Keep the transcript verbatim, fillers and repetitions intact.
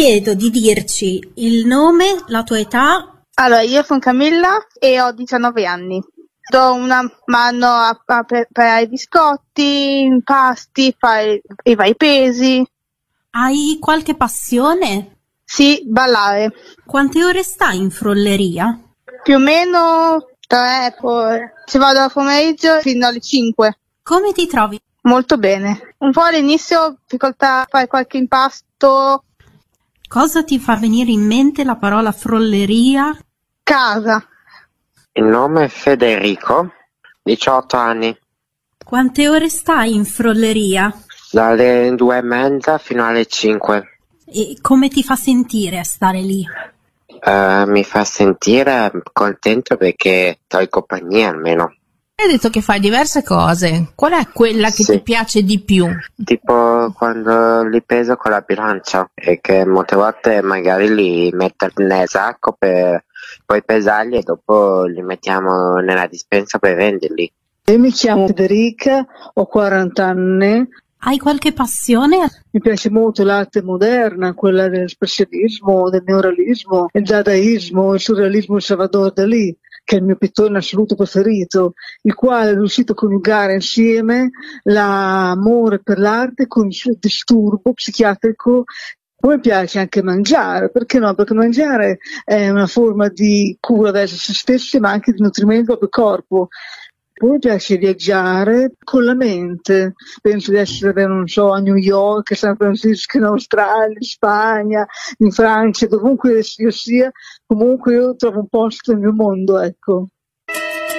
chiedo di dirci il nome, la tua età. Allora, io sono Camilla e ho diciannove anni. Do una mano a, a preparare i biscotti, impasti, fare i vari pesi. Hai qualche passione? Sì, ballare. Quante ore stai in frolleria? Più o meno tre ore. Ci vado al pomeriggio fino alle cinque. Come ti trovi? Molto bene. Un po' all'inizio difficoltà a fare qualche impasto. Cosa ti fa venire in mente la parola frolleria? Casa. Il nome è Federico, diciotto anni. Quante ore stai in frolleria? Dalle due e mezza fino alle cinque. E come ti fa sentire a stare lì? Uh, mi fa sentire contento perché sto in compagnia almeno. Hai detto che fai diverse cose. Qual è quella che Sì. ti piace di più? Tipo quando li peso con la bilancia e che molte volte magari li metto nel sacco per poi pesarli e dopo li mettiamo nella dispensa per venderli. Io mi chiamo Federica, ho quaranta anni. Hai qualche passione? Mi piace molto l'arte moderna, quella dell'espressionismo, del neorealismo, il dadaismo, il surrealismo di Salvador Dalì, che è il mio pittore in assoluto preferito, il quale è riuscito a coniugare insieme l'amore per l'arte con il suo disturbo psichiatrico. Poi mi piace anche mangiare, perché no? Perché mangiare è una forma di cura verso se stessi, ma anche di nutrimento del corpo. Poi mi piace viaggiare con la mente, penso di essere, non so, a New York, a San Francisco, in Australia, in Spagna, in Francia, dovunque io sia, comunque io trovo un posto nel mio mondo, ecco.